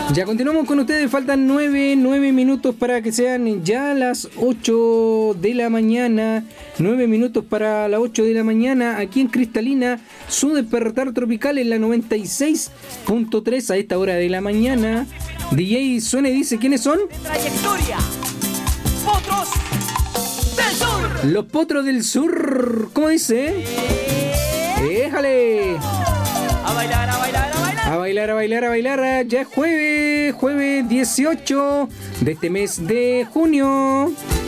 Ya continuamos con ustedes, faltan 9 minutos para que sean ya las 8 de la mañana. 9 minutos para las 8 de la mañana aquí en Cristalina, su despertar tropical en la 96.3 a esta hora de la mañana. DJ Suene dice, ¿quiénes son? Trayectoria. Potros del Sur. Los Potros del Sur. ¿Cómo dice? ¡Éjale! A bailar, a bailar, a bailar. A bailar, a bailar, a bailar. Ya es jueves 18 de este mes de junio.